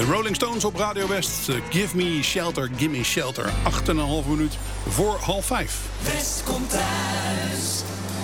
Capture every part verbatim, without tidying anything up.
Rolling Stones op Radio West. Uh, give me shelter, give me shelter. Acht en een half minuut voor half vijf. West komt thuis.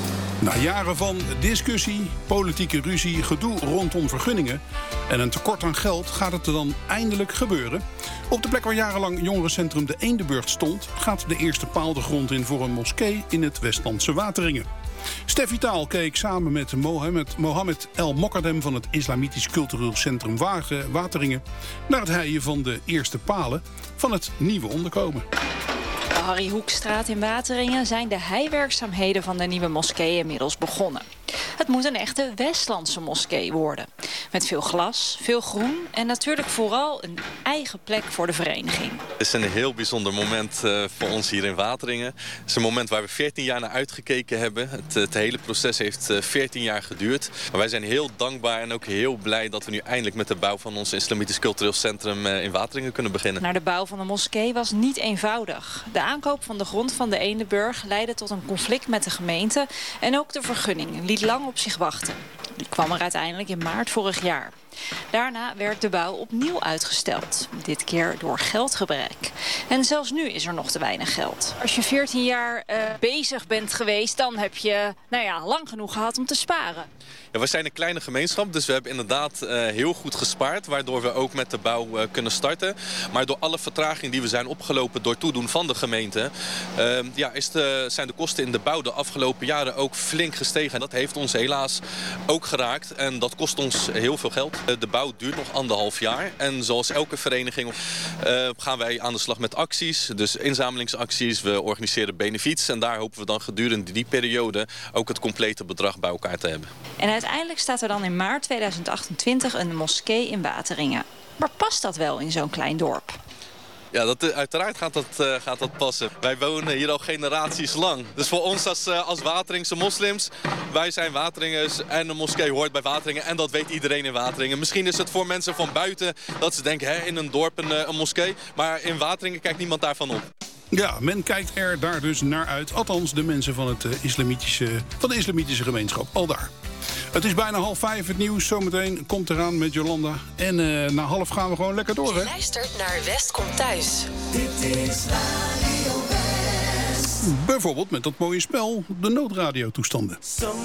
Na jaren van discussie, politieke ruzie, gedoe rondom vergunningen en een tekort aan geld gaat het er dan eindelijk gebeuren. Op de plek waar jarenlang jongerencentrum de Eendenburg stond, gaat de eerste paal de grond in voor een moskee in het Westlandse Wateringen. Steffi Taal keek samen met Mohammed, Mohammed El Mokadem van het Islamitisch Cultureel Centrum Wagen, Wateringen naar het heien van de eerste palen van het nieuwe onderkomen. De Harry Hoekstraat in Wateringen zijn de heiwerkzaamheden van de nieuwe moskee inmiddels begonnen. Het moet een echte Westlandse moskee worden. Met veel glas, veel groen en natuurlijk vooral een eigen plek voor de vereniging. Het is een heel bijzonder moment uh, voor ons hier in Wateringen. Het is een moment waar we veertien jaar naar uitgekeken hebben. Het, het hele proces heeft uh, veertien jaar geduurd. Maar wij zijn heel dankbaar en ook heel blij dat we nu eindelijk met de bouw van ons Islamitisch Cultureel Centrum uh, in Wateringen kunnen beginnen. Naar de bouw van de moskee was niet eenvoudig. De aankoop van de grond van de Eendenburg leidde tot een conflict met de gemeente en ook de vergunning liet lang op zich wachten. Die kwam er uiteindelijk in maart vorig jaar. Daarna werd de bouw opnieuw uitgesteld. Dit keer door geldgebrek. En zelfs nu is er nog te weinig geld. Als je veertien jaar uh, bezig bent geweest, dan heb je nou ja, lang genoeg gehad om te sparen. Ja, we zijn een kleine gemeenschap, dus we hebben inderdaad uh, heel goed gespaard, waardoor we ook met de bouw uh, kunnen starten. Maar door alle vertraging die we zijn opgelopen door toedoen van de gemeente, uh, ja, is de, zijn de kosten in de bouw de afgelopen jaren ook flink gestegen. En dat heeft ons helaas ook geraakt en dat kost ons heel veel geld. Uh, de bouw duurt nog anderhalf jaar en zoals elke vereniging uh, gaan wij aan de slag met acties, dus inzamelingsacties. We organiseren benefiets en daar hopen we dan gedurende die periode ook het complete bedrag bij elkaar te hebben. En uiteindelijk staat er dan in maart tweeduizend achtentwintig een moskee in Wateringen. Maar past dat wel in zo'n klein dorp? Ja, dat, uiteraard gaat dat, uh, gaat dat passen. Wij wonen hier al generaties lang. Dus voor ons als, uh, als Wateringse moslims, wij zijn Wateringers en de moskee hoort bij Wateringen. En dat weet iedereen in Wateringen. Misschien is het voor mensen van buiten dat ze denken, hè, in een dorp een, uh, een moskee. Maar in Wateringen kijkt niemand daarvan op. Ja, men kijkt er daar dus naar uit. Althans, de mensen van, het, uh, islamitische, van de islamitische gemeenschap. Al daar. Het is bijna half vijf, het nieuws zometeen komt eraan met Jolanda. En uh, na half gaan we gewoon lekker door, hè? Je luistert naar West komt thuis. Dit is Radio West. Bijvoorbeeld met dat mooie spel, de noodradiotoestanden.